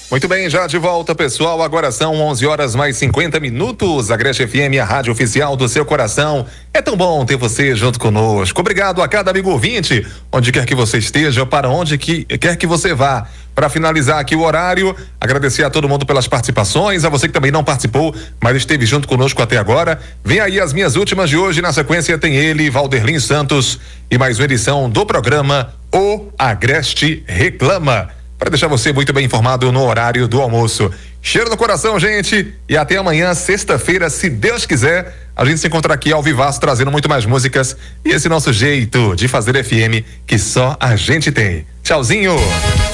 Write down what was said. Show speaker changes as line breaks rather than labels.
Muito bem, já de volta, pessoal. Agora são 11 horas mais 50 minutos. A Agreste FM, a rádio oficial do seu coração. É tão bom ter você junto conosco. Obrigado a cada amigo ouvinte, onde quer que você esteja, para onde quer que você vá. Para finalizar aqui o horário, agradecer a todo mundo pelas participações, a você que também não participou, mas esteve junto conosco até agora. Vem aí as minhas últimas de hoje. Na sequência tem ele, Valderlin Santos, e mais uma edição do programa O Agreste Reclama, para deixar você muito bem informado no horário do almoço. Cheiro no coração, gente, e até amanhã, sexta-feira, se Deus quiser, a gente se encontra aqui ao vivaço, trazendo muito mais músicas e esse nosso jeito de fazer FM que só a gente tem. Tchauzinho!